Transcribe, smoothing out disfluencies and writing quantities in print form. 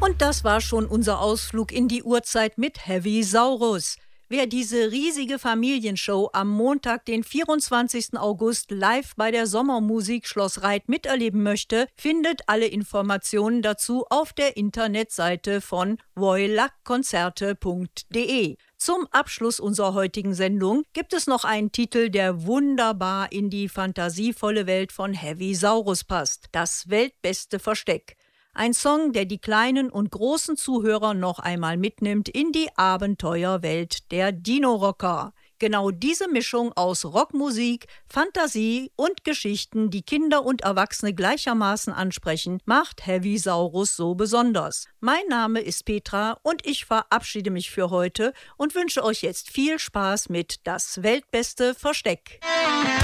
Und das war schon unser Ausflug in die Urzeit mit Heavisaurus. Wer diese riesige Familienshow am Montag, den 24. August live bei der Sommermusik Schloss Reit miterleben möchte, findet alle Informationen dazu auf der Internetseite von voilacconzerte.de. Zum Abschluss unserer heutigen Sendung gibt es noch einen Titel, der wunderbar in die fantasievolle Welt von Heavisaurus passt: Das weltbeste Versteck. Ein Song, der die kleinen und großen Zuhörer noch einmal mitnimmt in die Abenteuerwelt der Dino-Rocker. Genau diese Mischung aus Rockmusik, Fantasie und Geschichten, die Kinder und Erwachsene gleichermaßen ansprechen, macht Heavisaurus so besonders. Mein Name ist Petra und ich verabschiede mich für heute und wünsche euch jetzt viel Spaß mit Das weltbeste Versteck.